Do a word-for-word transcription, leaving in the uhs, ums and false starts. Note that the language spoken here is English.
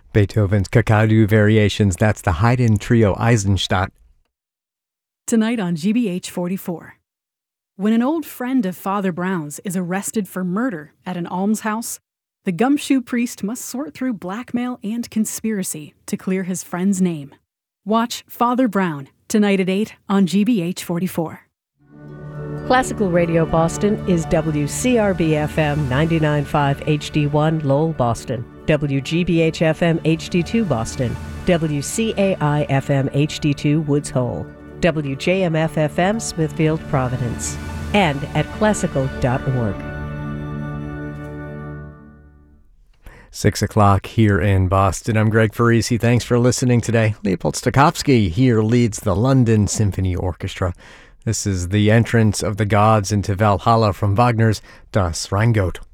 Beethoven's Kakadu Variations, that's the Haydn Trio Eisenstadt. Tonight on G B H forty-four. When an old friend of Father Brown's is arrested for murder at an almshouse, the gumshoe priest must sort through blackmail and conspiracy to clear his friend's name. Watch Father Brown, tonight at eight on G B H forty-four. Classical Radio Boston is W C R B F M ninety-nine point five H D one Lowell, Boston, W G B H F M H D two Boston, W C A I F M H D two Woods Hole, W J M F F M Smithfield, Providence, and at classical dot org. Six o'clock here in Boston. I'm Greg Farisi. Thanks for listening today. Leopold Stokowski here leads the London Symphony Orchestra. This is the entrance of the gods into Valhalla from Wagner's Das Rheingold.